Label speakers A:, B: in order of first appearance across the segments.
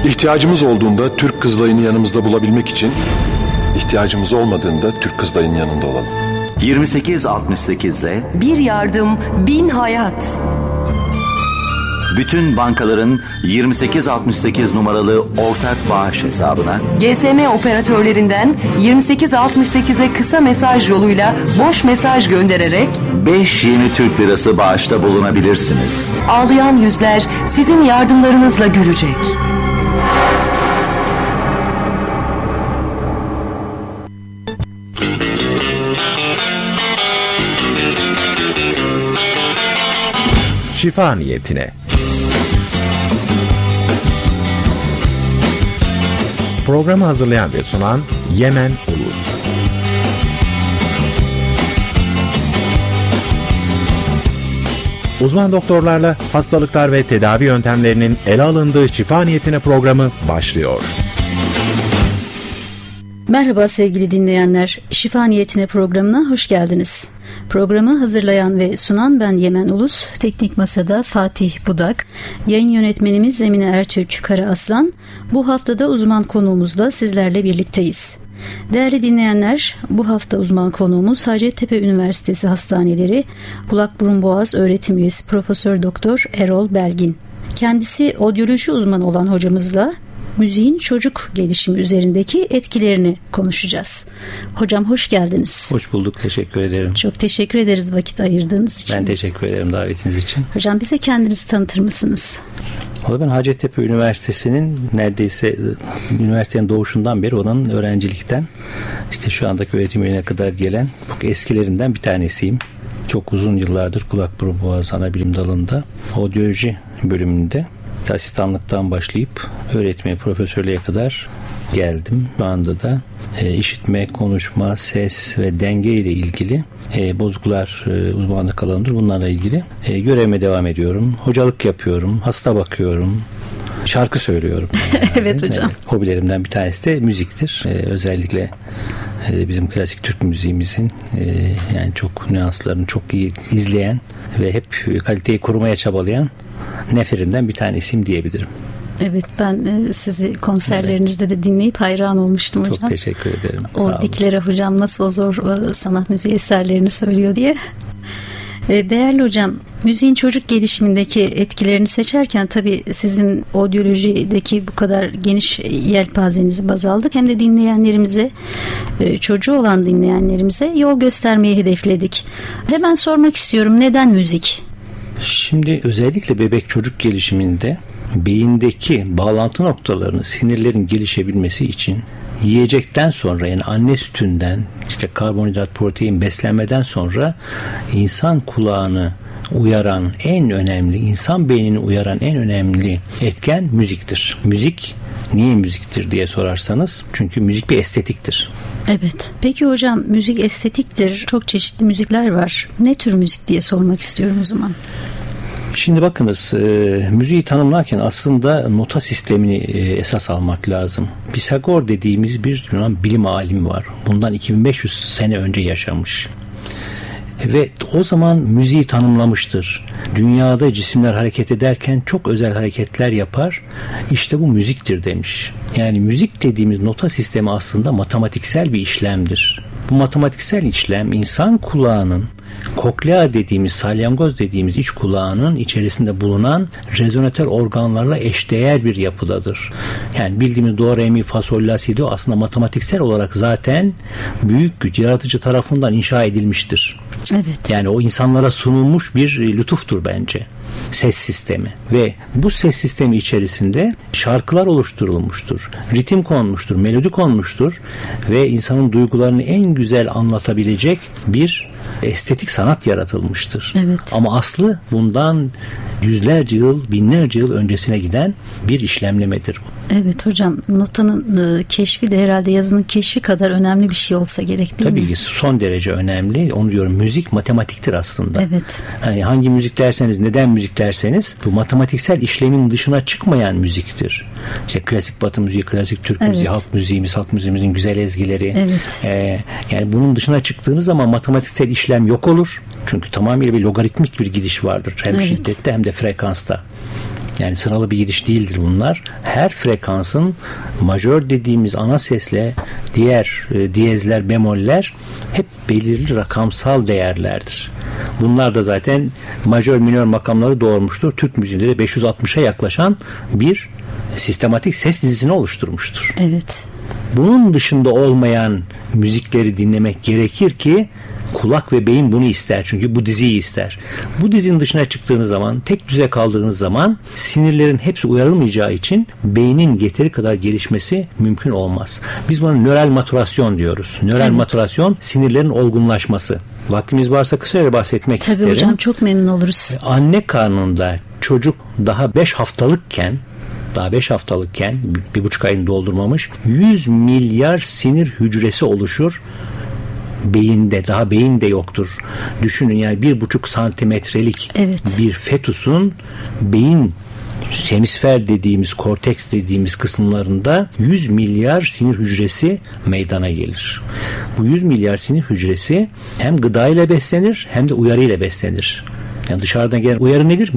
A: İhtiyacımız olduğunda Türk Kızılayı'nı yanımızda bulabilmek için, ihtiyacımız olmadığında Türk Kızılayı'nın yanında olalım.
B: 2868'le
C: bir yardım, 1000 hayat.
B: Bütün bankaların 2868 numaralı ortak bağış hesabına
C: GSM operatörlerinden 2868'e kısa mesaj yoluyla boş mesaj göndererek
B: 5 yeni Türk lirası bağışta bulunabilirsiniz.
C: Ağlayan yüzler sizin yardımlarınızla gülecek.
D: Şifa niyetine. Programı hazırlayan ve sunan Yemen Ulus. Uzman doktorlarla hastalıklar ve tedavi yöntemlerinin ele alındığı Şifa niyetine programı başlıyor.
E: Merhaba sevgili dinleyenler, Şifa Niyetine programına hoş geldiniz. Programı hazırlayan ve sunan ben Yemen Ulus, teknik masada Fatih Budak, yayın yönetmenimiz Emine Ertürk Karaaslan. Bu haftada uzman konuğumuzla sizlerle birlikteyiz. Değerli dinleyenler, bu hafta uzman konuğumuz Hacettepe Üniversitesi Hastaneleri Kulak Burun Boğaz Öğretim Üyesi Profesör Doktor Erol Belgin. Kendisi odyoloji uzmanı olan hocamızla müziğin çocuk gelişimi üzerindeki etkilerini konuşacağız. Hocam hoş geldiniz.
F: Hoş bulduk, teşekkür ederim.
E: Çok teşekkür ederiz vakit ayırdığınız için.
F: Ben teşekkür ederim davetiniz için.
E: Hocam bize kendinizi tanıtır mısınız?
F: Ben Hacettepe Üniversitesi'nin neredeyse üniversitenin doğuşundan beri olan öğrencilikten işte şu andaki öğretim üyeline kadar gelen çok eskilerinden bir tanesiyim. Çok uzun yıllardır kulak burun boğaz anabilim dalında odyoloji bölümünde asistanlıktan başlayıp öğretmeye, profesörlüğe kadar geldim. Şu anda da işitme, konuşma, ses ve denge ile ilgili bozuklar uzmanlık alanıdır. Bunlarla ilgili görevime devam ediyorum. Hocalık yapıyorum, hasta bakıyorum, şarkı söylüyorum.
E: Evet hocam.
F: Hobilerimden bir tanesi de müziktir. Özellikle bizim klasik Türk müziğimizin yani çok nüanslarını çok iyi izleyen ve hep kaliteyi korumaya çabalayan neferinden bir tanesiyim diyebilirim.
E: Evet, ben sizi konserlerinizde de dinleyip hayran olmuştum hocam.
F: Çok teşekkür ederim.
E: O diklere hocam nasıl o zor sanat müziği eserlerini söylüyor diye. Değerli hocam, müziğin çocuk gelişimindeki etkilerini seçerken tabii sizin odyolojideki bu kadar geniş yelpazenizi baz aldık. Hem de dinleyenlerimize, çocuğu olan dinleyenlerimize yol göstermeyi hedefledik. Hemen sormak istiyorum, neden müzik?
F: Şimdi özellikle bebek çocuk gelişiminde beyindeki bağlantı noktalarını, sinirlerin gelişebilmesi için yiyecekten sonra, yani anne sütünden işte karbonhidrat, protein beslenmeden sonra insan kulağını uyaran en önemli, insan beynini uyaran en önemli etken müziktir. Müzik niye müziktir diye sorarsanız, çünkü müzik bir estetiktir.
E: Evet. Peki hocam, müzik estetiktir. Çok çeşitli müzikler var. Ne tür müzik diye sormak istiyorum o zaman.
F: Şimdi bakınız, müziği tanımlarken aslında nota sistemini esas almak lazım. Pisagor dediğimiz bir Yunan bilim alimi var. Bundan 2500 sene önce yaşamış. Ve o zaman müziği tanımlamıştır. Dünyada cisimler hareket ederken çok özel hareketler yapar. İşte bu müziktir demiş. Yani müzik dediğimiz nota sistemi aslında matematiksel bir işlemdir. Bu matematiksel işlem insan kulağının koklea dediğimiz, salyangoz dediğimiz iç kulağının içerisinde bulunan rezonatör organlarla eşdeğer bir yapıdadır. Yani bildiğimiz do, re, mi, fa, sol, la, si, do aslında matematiksel olarak zaten büyük güç, yaratıcı tarafından inşa edilmiştir.
E: Evet.
F: Yani o insanlara sunulmuş bir lütuftur bence. Ses sistemi ve bu ses sistemi içerisinde şarkılar oluşturulmuştur. Ritim konmuştur, melodi konmuştur ve insanın duygularını en güzel anlatabilecek bir estetik sanat yaratılmıştır.
E: Evet.
F: Ama aslı bundan yüzlerce yıl, binlerce yıl öncesine giden bir işlemlemedir.
E: Evet hocam, notanın keşfi de herhalde yazının keşfi kadar önemli bir şey olsa gerek değil mi?
F: Tabii ki son derece önemli. Onu diyorum, müzik matematiktir aslında.
E: Evet.
F: Yani hangi müzik derseniz, neden müzik derseniz bu matematiksel işlemin dışına çıkmayan müziktir. İşte klasik Batı müziği, klasik Türk müziği, halk müziğimizin güzel ezgileri.
E: Evet.
F: Yani bunun dışına çıktığınız zaman matematiksel işlem yok olur. Çünkü tamamıyla bir logaritmik bir gidiş vardır. Hem şiddette hem de frekansta. Yani sıralı bir gidiş değildir bunlar. Her frekansın majör dediğimiz ana sesle diğer diyezler, bemoller hep belirli rakamsal değerlerdir. Bunlar da zaten majör minör makamları doğurmuştur. Türk müziğinde de 560'a yaklaşan bir sistematik ses dizisini oluşturmuştur.
E: Evet.
F: Bunun dışında olmayan müzikleri dinlemek gerekir ki kulak ve beyin bunu ister. Çünkü bu diziyi ister. Bu dizinin dışına çıktığınız zaman, tek düze kaldığınız zaman sinirlerin hepsi uyarılmayacağı için beynin yeteri kadar gelişmesi mümkün olmaz. Biz buna nöral maturasyon diyoruz. Nöral maturasyon sinirlerin olgunlaşması. Vaktimiz varsa kısaca bahsetmek isterim.
E: Tabii hocam, çok memnun oluruz.
F: Anne karnında çocuk daha 5 haftalıkken 1,5 ayını doldurmamış 100 milyar sinir hücresi oluşur beyinde. Daha beyin de yoktur. Düşünün, yani 1,5 santimetrelik bir fetusun beyin hemisfer dediğimiz, korteks dediğimiz kısımlarında 100 milyar sinir hücresi meydana gelir. Bu 100 milyar sinir hücresi hem gıda ile beslenir hem de uyarı ile beslenir. Yani dışarıdan gelen uyarı nedir?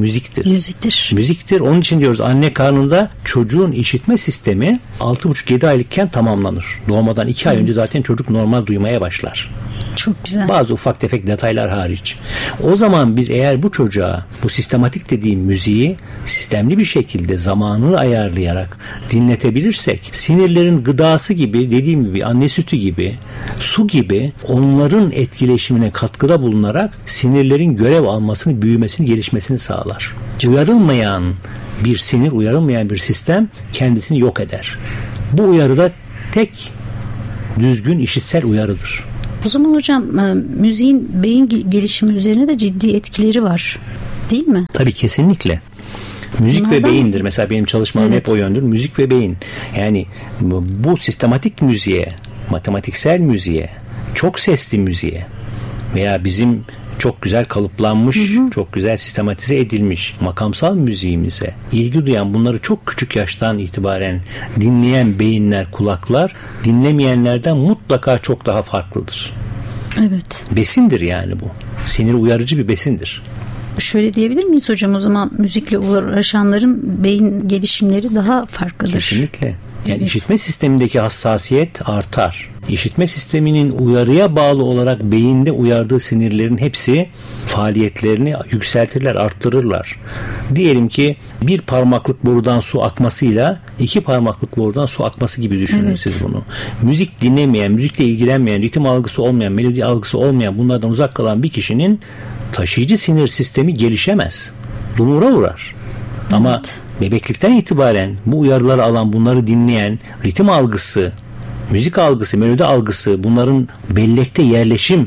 F: Müziktir. Onun için diyoruz, anne karnında çocuğun işitme sistemi 6,5-7 aylıkken tamamlanır. Doğmadan 2 ay önce zaten çocuk normal duymaya başlar.
E: Çok güzel.
F: Bazı ufak tefek detaylar hariç. O zaman biz eğer bu çocuğa bu sistematik dediğim müziği sistemli bir şekilde zamanını ayarlayarak dinletebilirsek, sinirlerin gıdası gibi, dediğim gibi anne sütü gibi, su gibi onların etkileşimine katkıda bulunarak sinirlerin görev almasını, büyümesini, gelişmesini sağlar. Uyarılmayan bir sinir, uyarılmayan bir sistem kendisini yok eder. Bu uyarı da tek düzgün işitsel uyarıdır.
E: O zaman hocam müziğin beyin gelişimi üzerine de ciddi etkileri var, değil mi?
F: Tabii, kesinlikle. Müzik
E: bunlardan...
F: ve beyindir. Mesela benim çalışmam hep o yöndür. Müzik ve beyin. Yani bu sistematik müziğe, matematiksel müziğe, çok sesli müziğe veya bizim çok güzel kalıplanmış, çok güzel sistematize edilmiş makamsal müziğimize ilgi duyan, bunları çok küçük yaştan itibaren dinleyen beyinler, kulaklar dinlemeyenlerden mutlaka çok daha farklıdır.
E: Evet.
F: Besindir yani bu. Sinir uyarıcı bir besindir.
E: Şöyle diyebilir miyiz hocam, o zaman müzikle uğraşanların beyin gelişimleri daha farklıdır?
F: Kesinlikle. Yani işitme sistemindeki hassasiyet artar. İşitme sisteminin uyarıya bağlı olarak beyinde uyardığı sinirlerin hepsi faaliyetlerini yükseltirler, arttırırlar. Diyelim ki bir parmaklık borudan su akmasıyla 2 parmaklık borudan su akması gibi düşünün siz bunu. Müzik dinlemeyen, müzikle ilgilenmeyen, ritim algısı olmayan, melodi algısı olmayan, bunlardan uzak kalan bir kişinin taşıyıcı sinir sistemi gelişemez. Dumura uğrar. Ama bebeklikten itibaren bu uyarıları alan, bunları dinleyen, ritim algısı, müzik algısı, melodi algısı, bunların bellekte yerleşim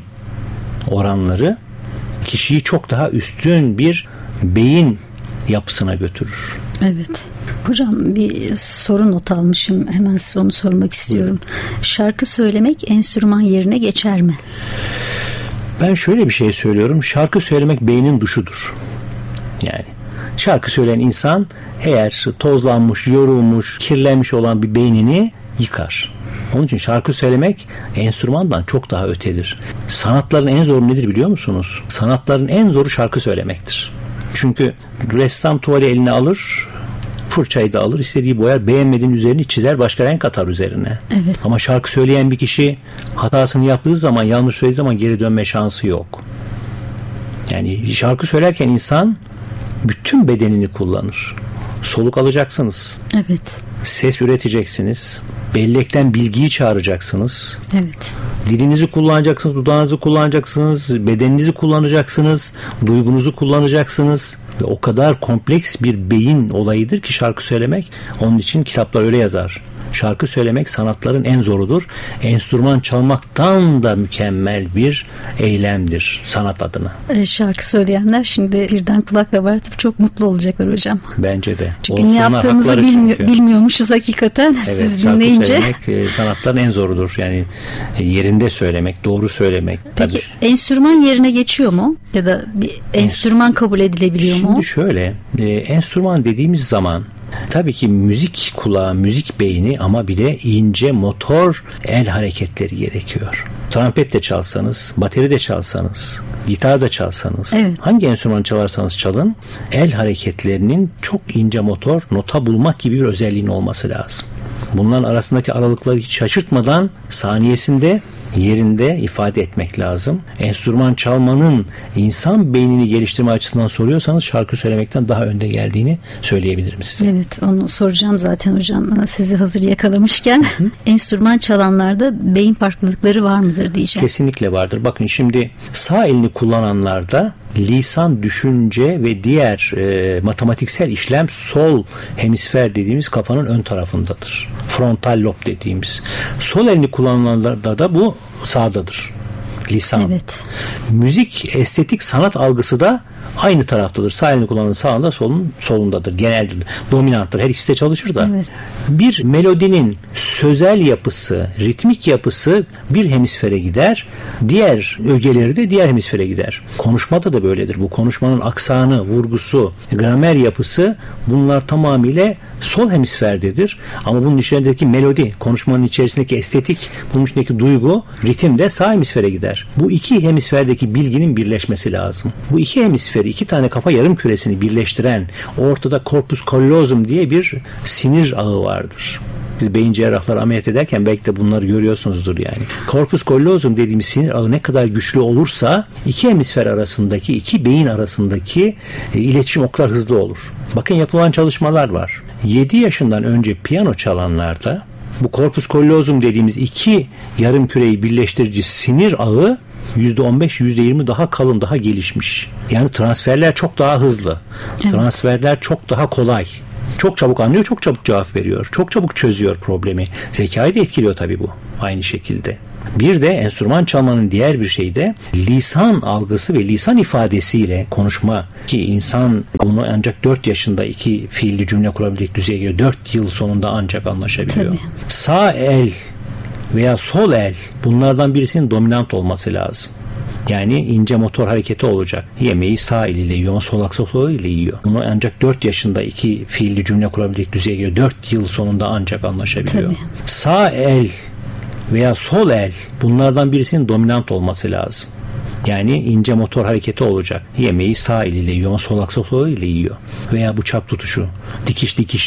F: oranları kişiyi çok daha üstün bir beyin yapısına götürür.
E: Evet. Hocam bir soru not almışım. Hemen size onu sormak istiyorum. Şarkı söylemek enstrüman yerine geçer mi?
F: Ben şöyle bir şey söylüyorum. Şarkı söylemek beynin duşudur. Yani şarkı söyleyen insan eğer tozlanmış, yorulmuş, kirlenmiş olan bir beynini yıkar. Onun için şarkı söylemek enstrümandan çok daha ötedir. Sanatların en zoru nedir biliyor musunuz? Sanatların en zoru şarkı söylemektir. Çünkü ressam tuvali eline alır, fırçayı da alır, istediği boyar, beğenmediğin üzerini çizer, başka renk atar üzerine.
E: Evet.
F: Ama şarkı söyleyen bir kişi hatasını yaptığı zaman, yanlış söylediği zaman geri dönme şansı yok. Yani şarkı söylerken insan bütün bedenini kullanır. Soluk alacaksınız.
E: Evet.
F: Ses üreteceksiniz. Bellekten bilgiyi çağıracaksınız.
E: Evet.
F: Dilinizi kullanacaksınız, dudağınızı kullanacaksınız, bedeninizi kullanacaksınız, duygunuzu kullanacaksınız. Ve o kadar kompleks bir beyin olayıdır ki şarkı söylemek. Onun için kitaplar öyle yazar. Şarkı söylemek sanatların en zorudur. Enstrüman çalmaktan da mükemmel bir eylemdir sanat adına.
E: Şarkı söyleyenler şimdi birden kulak kabartıp çok mutlu olacaklar hocam.
F: Bence de.
E: Çünkü ne yaptığımızı bilmiyormuşuz hakikaten. Evet, siz dinleyince.
F: Şarkı söylemek sanatların en zorudur. Yani yerinde söylemek, doğru söylemek.
E: Peki enstrüman yerine geçiyor mu? Ya da bir enstrüman kabul edilebiliyor mu?
F: Şimdi şöyle, enstrüman dediğimiz zaman Tabii ki müzik kulağı, müzik beyni ama bir de ince motor el hareketleri gerekiyor. Trompet de çalsanız, bateri de çalsanız, gitar da çalsanız,
E: evet,
F: hangi enstrüman çalarsanız çalın, el hareketlerinin çok ince motor, nota bulmak gibi bir özelliğinin olması lazım. Bunların arasındaki aralıkları hiç şaşırtmadan saniyesinde, yerinde ifade etmek lazım. Enstrüman çalmanın insan beynini geliştirme açısından soruyorsanız şarkı söylemekten daha önde geldiğini söyleyebilirim size.
E: Evet, onu soracağım zaten hocam. Sizi hazır yakalamışken enstrüman çalanlarda beyin farklılıkları var mıdır diyeceğim.
F: Kesinlikle vardır. Bakın şimdi sağ elini kullananlarda lisan, düşünce ve diğer matematiksel işlem sol hemisfer dediğimiz kafanın ön tarafındadır. Frontal lob dediğimiz. Sol elini kullananlarda da bu sağdadır. Lisan.
E: Evet.
F: Müzik, estetik, sanat algısı da aynı taraftadır. Sağ elini kullanan sağında, solun solundadır. Geneldir. Dominanttır. Her ikisi de çalışır da.
E: Evet.
F: Bir melodinin sözel yapısı, ritmik yapısı bir hemisfere gider. Diğer ögeleri de diğer hemisfere gider. Konuşmada da böyledir. Bu konuşmanın aksanı, vurgusu, gramer yapısı bunlar tamamıyla sol hemisferdedir. Ama bunun içerisindeki melodi, konuşmanın içerisindeki estetik, bunun içindeki duygu, ritim de sağ hemisfere gider. Bu iki hemisferdeki bilginin birleşmesi lazım. Bu iki hemisferi, iki tane kafa yarım küresini birleştiren ortada corpus callosum diye bir sinir ağı vardır. Biz beyin cerrahları ameliyat ederken belki de bunları görüyorsunuzdur yani. Corpus callosum dediğimiz sinir ağı ne kadar güçlü olursa iki hemisfer arasındaki, iki beyin arasındaki iletişim o kadar hızlı olur. Bakın yapılan çalışmalar var. 7 yaşından önce piyano çalanlarda bu corpus callosum dediğimiz iki yarım küreyi birleştirici sinir ağı %15, %20 daha kalın, daha gelişmiş. Yani transferler çok daha hızlı. Evet. Transferler çok daha kolay. Çok çabuk anlıyor, çok çabuk cevap veriyor. Çok çabuk çözüyor problemi. Zekayı da etkiliyor tabii bu. Aynı şekilde. Bir de enstrüman çalmanın diğer bir şeyi de lisan algısı ve lisan ifadesiyle konuşma, ki insan bunu ancak 4 yaşında iki fiilli cümle kurabilecek düzeye geliyor. 4 yıl sonunda ancak anlaşabiliyor.
E: Tabii.
F: Sağ el veya sol el, bunlardan birisinin dominant olması lazım. Yani ince motor hareketi olacak. Yemeği sağ eliyle yiyor ama sol eliyle yiyor. Bunu ancak 4 yaşında iki fiilli cümle kurabilecek düzeye geliyor. 4 yıl sonunda ancak anlaşabiliyor.
E: Tabii.
F: Sağ el veya sol el, bunlardan birisinin dominant olması lazım. Yani ince motor hareketi olacak. Yemeği sağ eliyle yiyor ama sol eliyle yiyor. Veya bıçak tutuşu, dikiş